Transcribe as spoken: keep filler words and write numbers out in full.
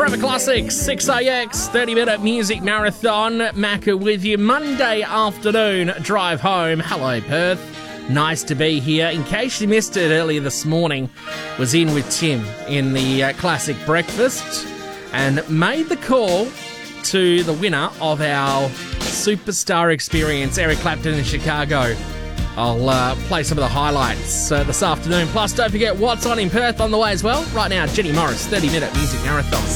Forever Classics, six A X, thirty minute music marathon. Macca with you Monday afternoon, drive home. Hello, Perth. Nice to be here. In case you missed it earlier this morning, was in with Tim in the uh, Classic Breakfast and made the call to the winner of our Superstar Experience, Eric Clapton in Chicago. I'll uh, play some of the highlights uh, this afternoon. Plus, don't forget what's on in Perth on the way as well. Right now, Jenny Morris, thirty minute music marathon.